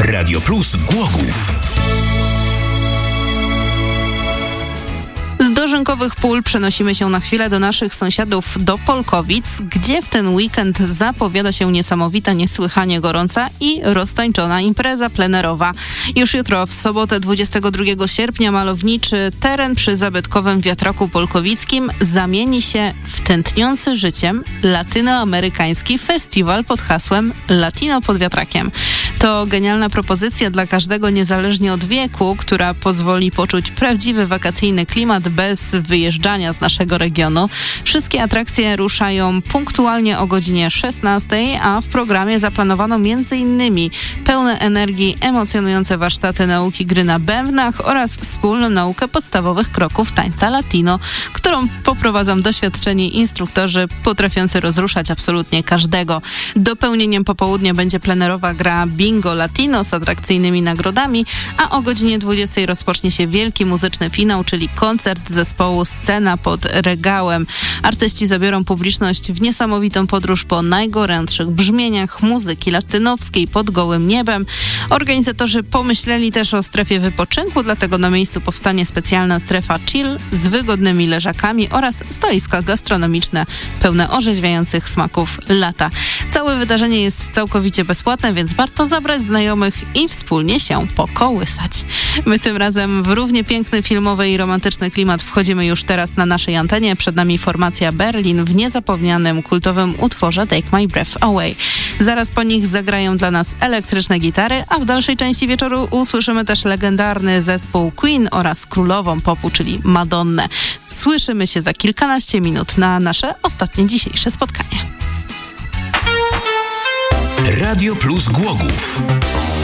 Radio Plus Głogów. Z dożynkowych pól przenosimy się na chwilę do naszych sąsiadów, do Polkowic, gdzie w ten weekend zapowiada się niesamowita, niesłychanie gorąca i roztańczona impreza plenerowa. Już jutro, w sobotę 22 sierpnia, malowniczy teren przy zabytkowym wiatraku polkowickim zamieni się w tętniący życiem latynoamerykański festiwal pod hasłem Latino pod wiatrakiem. To genialna propozycja dla każdego, niezależnie od wieku, która pozwoli poczuć prawdziwy wakacyjny klimat bez wyjeżdżania z naszego regionu. Wszystkie atrakcje ruszają punktualnie o godzinie 16, a w programie zaplanowano m.in. pełne energii, emocjonujące warsztaty nauki gry na bębnach oraz wspólną naukę podstawowych kroków tańca latino, którą poprowadzą doświadczeni instruktorzy potrafiący rozruszać absolutnie każdego. Dopełnieniem popołudnia będzie plenerowa gra Bingo Latino z atrakcyjnymi nagrodami, a o godzinie 20 rozpocznie się wielki muzyczny finał, czyli koncert zespołu Scena pod regałem. Artyści zabiorą publiczność w niesamowitą podróż po najgorętszych brzmieniach muzyki latynowskiej pod gołym niebem. Organizatorzy pomyśleli też o strefie wypoczynku, dlatego na miejscu powstanie specjalna strefa chill z wygodnymi leżakami oraz stoiska gastronomiczne pełne orzeźwiających smaków lata. Całe wydarzenie jest całkowicie bezpłatne, więc warto zabrać znajomych i wspólnie się pokołysać. My tym razem w równie piękny filmowy i romantyczny klimat wchodzimy już teraz na naszej antenie. Przed nami formacja Berlin w niezapomnianym kultowym utworze Take My Breath Away. Zaraz po nich zagrają dla nas elektryczne gitary, a w dalszej części wieczoru usłyszymy też legendarny zespół Queen oraz królową popu, czyli Madonnę. Słyszymy się za kilkanaście minut na nasze ostatnie dzisiejsze spotkanie. Radio Plus Głogów.